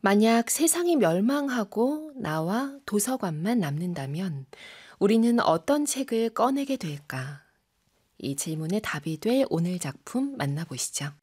만약 세상이 멸망하고 나와 도서관만 남는다면 우리는 어떤 책을 꺼내게 될까? 이 질문에 답이 될 오늘 작품 만나보시죠.